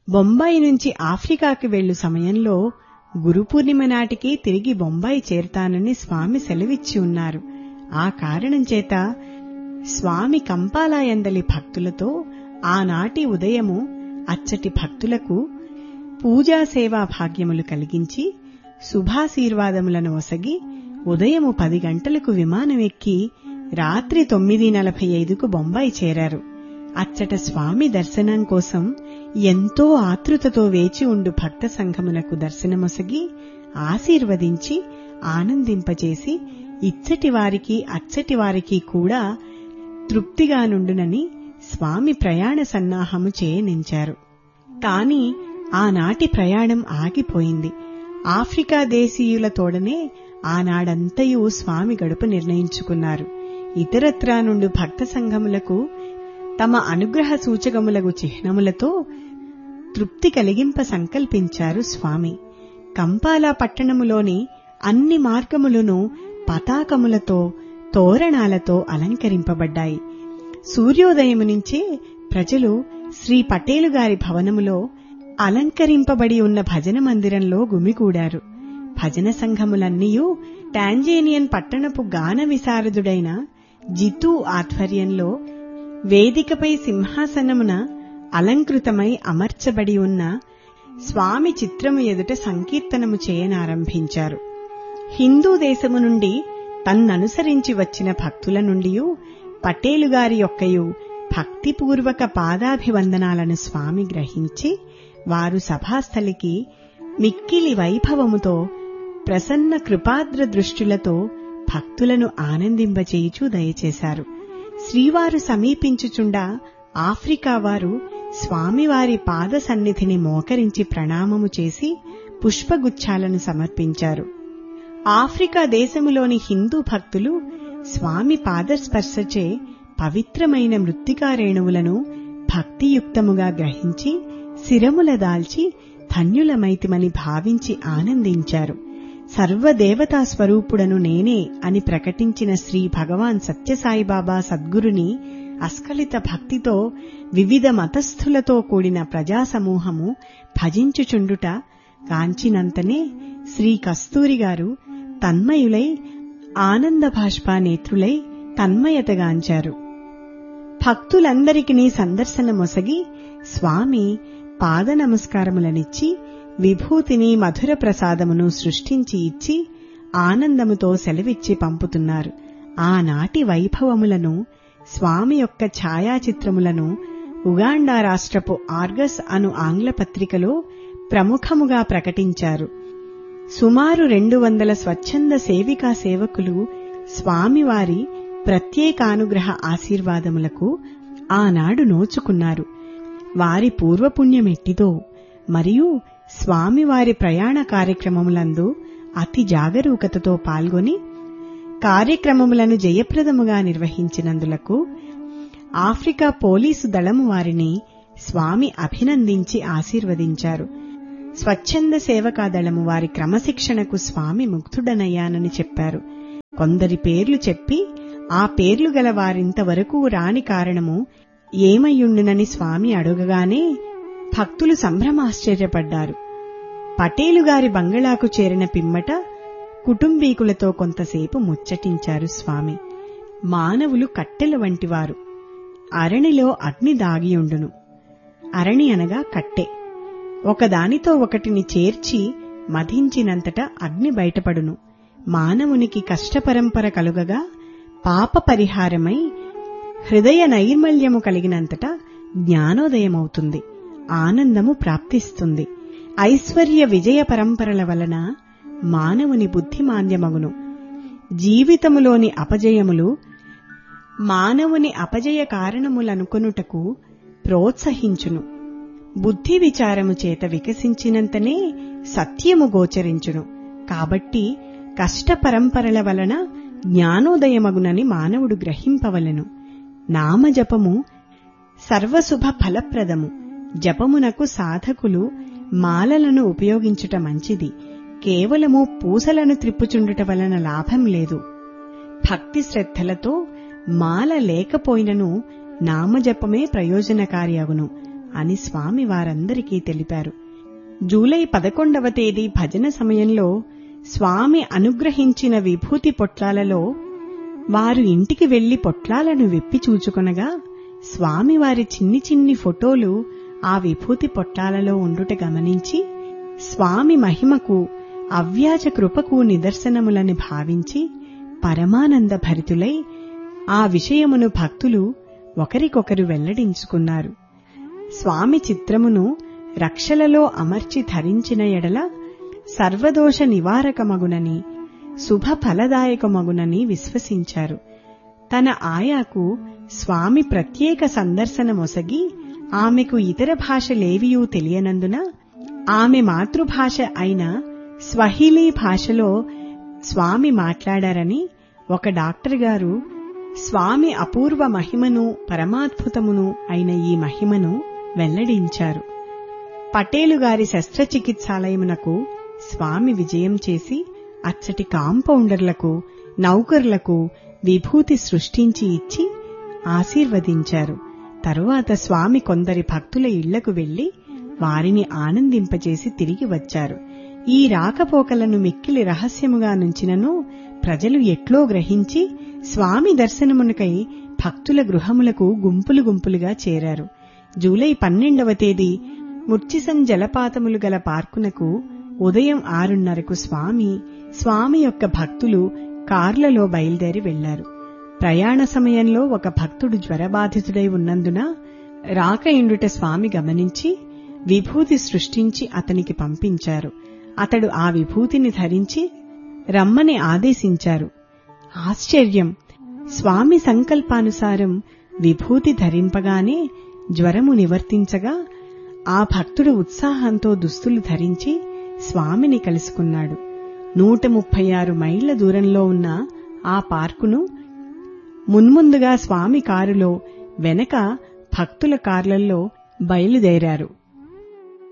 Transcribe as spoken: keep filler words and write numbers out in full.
బొంబాయి నుంచి ఆఫ్రికాకి వెళ్లు సమయంలో గురుపూర్ణిమ నాటికి తిరిగి బొంబాయి చేరతానని స్వామి సెలవిచ్చి ఉన్నారు. ఆ కారణం చేత స్వామి కంపాలయందలి భక్తులతో ఆనాటి ఉదయము అచ్చటి భక్తులకు పూజా సేవా భాగ్యములు కలిగించి శుభాశీర్వాదములను ఒసగి ఉదయము పది గంటలకు విమానమెక్కి రాత్రి తొమ్మిది నలభై ఐదుకు బొంబాయి చేరారు. అచ్చట స్వామి దర్శనం కోసం ఎంతో ఆతృతతో వేచి ఉండు భక్త సంఘమునకు దర్శనమొసగి ఆశీర్వదించి ఆనందింపచేసి ఇచ్చటి వారికి అచ్చటి వారికి కూడా తృప్తిగా నుండునని స్వామి ప్రయాణ సన్నాహము చేయనించారు. కాని ఆనాటి ప్రయాణం ఆగిపోయింది. ఆఫ్రికా దేశీయుల తోడనే ఆనాడంతయు స్వామి గడుపు నిర్ణయించుకున్నారు. ఇతరత్రా నుండి భక్త సంఘములకు తమ అనుగ్రహ సూచకములగు చిహ్నములతో తృప్తి కలిగింప సంకల్పించారు స్వామి. కంపాలా పట్టణములోని అన్ని మార్గములను పతాకములతో తోరణాలతో అలంకరింపబడ్డాయి. సూర్యోదయము నుంచే ప్రజలు శ్రీ పటేలు గారి భవనములో అలంకరింపబడి ఉన్న భజన మందిరంలో గుమిగూడారు. భజన సంఘములన్నీయూ టాంజేనియన్ పట్టణపు గాన విశారదుడైన జితూ ఆధ్వర్యంలో వేదికపై సింహాసనమున అలంకృతమై అమర్చబడి ఉన్న స్వామి చిత్రము ఎదుట సంకీర్తనము చేయనారంభించారు. హిందూ దేశము నుండి తన్ననుసరించి వచ్చిన భక్తుల నుండియూ పటేలుగారి యొక్కయు భక్తిపూర్వక పాదాభివందనాలను స్వామి గ్రహించి వారు సభాస్థలికి మిక్కిలి వైభవముతో ప్రసన్న కృపాద్ర దృష్టిలతో భక్తులను ఆనందింపచేయుచూ దయచేశారు. శ్రీవారు సమీపించుచుండా ఆఫ్రికా వారు స్వామివారి పాద సన్నిధిని మోకరించి ప్రణామము చేసి పుష్పగుచ్ఛాలను సమర్పించారు. ఆఫ్రికా దేశములోని హిందూ భక్తులు స్వామి పాదస్పర్శచే పవిత్రమైన మృత్తికా రేణువులను భక్తియుక్తముగా గ్రహించి శిరముల దాల్చి ధన్యులమైతిమని భావించి ఆనందించారు. సర్వదేవతా స్వరూపుడను నేనే అని ప్రకటించిన శ్రీ భగవాన్ సత్యసాయిబాబా సద్గురుని అస్ఖలిత భక్తితో వివిధ మతస్థులతో కూడిన ప్రజాసమూహము భజించుచుండుట గాంచినంతనే శ్రీ కస్తూరిగారు తన్మయులై ఆనంద భాష్పానేత్రులై తన్మయతగాంచారు. భక్తులందరికీ సందర్శనమొసగి స్వామి పాద నమస్కారములనిచ్చి విభూతిని మధుర ప్రసాదమును సృష్టించి ఇచ్చి ఆనందముతో సెలవిచ్చి పంపుతున్నారు. ఆనాటి వైభవములను స్వామి యొక్క ఛాయాచిత్రములను ఉగాండా రాష్ట్రపు ఆర్గస్ అను ఆంగ్ల పత్రికలో ప్రముఖముగా ప్రకటించారు. సుమారు రెండు వందల స్వచ్ఛంద సేవికా సేవకులు స్వామివారి ప్రత్యేకానుగ్రహ ఆశీర్వాదములకు ఆనాడు నోచుకున్నారు. వారి పూర్వపుణ్యమెట్టిదో మరియు స్వామివారి ప్రయాణ కార్యక్రమములందు అతి జాగరూకతతో పాల్గొని కార్యక్రమములను జయప్రదముగా నిర్వహించినందులకు ఆఫ్రికా పోలీసు దళము వారిని స్వామి అభినందించి ఆశీర్వదించారు. స్వచ్ఛంద సేవకా దళము వారి క్రమశిక్షణకు స్వామి ముగ్ధుడనయ్యానని చెప్పారు. కొందరి పేర్లు చెప్పి ఆ పేర్లు గల వారింతవరకు రాని కారణము ఏమయ్యుండునని స్వామి అడుగగానే భక్తులు సంభ్రమాశ్చర్యపడ్డారు. పటేలుగారి బంగళాకు చేరిన పిమ్మట కుటుంబీకులతో కొంతసేపు ముచ్చటించారు స్వామి. మానవులు కట్టెల వంటివారు. అరణిలో అగ్ని దాగియుండును. అరణి అనగా కట్టె. ఒకదానితో ఒకటిని చేర్చి మధించినంతట అగ్ని బయటపడును. మానవునికి కష్టపరంపర కలుగగా పాప పరిహారమై హృదయ నైర్మల్యము కలిగినంతట జ్ఞానోదయమవుతుంది. ఆనందము ప్రాప్తిస్తుంది. ఐశ్వర్య విజయ పరంపరల వలన మానవుని బుద్ధిమాంద్యమగును. జీవితములోని అపజయములు మానవుని అపజయ కారణములనుకొనుటకు ప్రోత్సహించును. బుద్ధి విచారము చేత వికసించినంతనే సత్యము గోచరించును. కాబట్టి కష్టపరంపరల వలన జ్ఞానోదయమగునని మానవుడు గ్రహింపవలెను. నామజపము సర్వశుభ ఫలప్రదము. జపమునకు సాధకులు మాలలను ఉపయోగించుట మంచిది. కేవలము పూసలను త్రిప్పుచుండుట వలన లాభం లేదు. భక్తి శ్రద్ధలతో మాల లేకపోయినను నామజపమే ప్రయోజనకారి అగును. అని స్వామి వారందరికీ తెలిపారు. జూలై పదకొండవ తేదీ భజన సమయంలో స్వామి అనుగ్రహించిన విభూతి పొట్లాలలో వారు ఇంటికి వెళ్లి పొట్లాలను విప్పి చూచుకొనగా స్వామివారి చిన్ని చిన్ని ఫోటోలు ఆ విభూతి పొట్లాలలో ఉండుట గమనించి స్వామి మహిమకు అవ్యాజ కృపకు నిదర్శనములని భావించి పరమానంద భరితులై ఆ విషయమును భక్తులు ఒకరికొకరు వెల్లడించుకున్నారు. స్వామి చిత్రమును రక్షలలో అమర్చి ధరించిన ఎడల సర్వదోష నివారకమగునని శుభ ఫలదాయకమగునని విశ్వసించారు. తన ఆయాకు స్వామి ప్రత్యేక సందర్శనమొసగి ఆమెకు ఇతర భాషలేవియూ తెలియనందున ఆమె మాతృభాష అయిన స్వహిలీ భాషలో స్వామి మాట్లాడారని ఒక డాక్టర్ గారు స్వామి అపూర్వ మహిమను పరమాద్భుతమును అయిన ఈ మహిమను వెల్లడించారు. పటేలు గారి శస్త్రచికిత్సాలయమునకు స్వామి విజయం చేసి అచ్చటి కాంపౌండర్లకు నౌకర్లకు విభూతి సృష్టించి ఇచ్చి ఆశీర్వదించారు. తరువాత స్వామి కొందరి భక్తుల ఇళ్లకు వెళ్లి వారిని ఆనందింపచేసి తిరిగి వచ్చారు. ఈ రాకపోకలను మిక్కిలి రహస్యముగా నుంచినను ప్రజలు ఎట్లో గ్రహించి స్వామి దర్శనమునకై భక్తుల గృహములకు గుంపులు గుంపులుగా చేరారు. జూలై పన్నెండవ తేదీ ముర్చిసన్ జలపాతములు గల పార్కునకు ఉదయం ఆరున్నరకు స్వామి స్వామి యొక్క భక్తులు కార్లలో బయలుదేరి వెళ్లారు. ప్రయాణ సమయంలో ఒక భక్తుడు జ్వరబాధితుడై ఉన్నందున రాక ఇండుట స్వామి గమనించి విభూతి సృష్టించి అతనికి పంపించారు. అతడు ఆ విభూతిని ధరించి రమ్మని ఆదేశించారు. ఆశ్చర్యం! స్వామి సంకల్పానుసారం విభూతి ధరింపగానే జ్వరము నివర్తించగా ఆ భక్తుడు ఉత్సాహంతో దుస్తులు ధరించి స్వామిని కలుసుకున్నాడు. నూట ముప్పై ఆరు మైళ్ల దూరంలో ఉన్న ఆ పార్కును మున్ముందుగా స్వామి కారులో వెనక భక్తుల కార్లలో బయలుదేరారు.